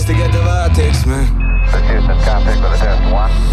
to get the vertex, man. This Houston, contact with a test 1.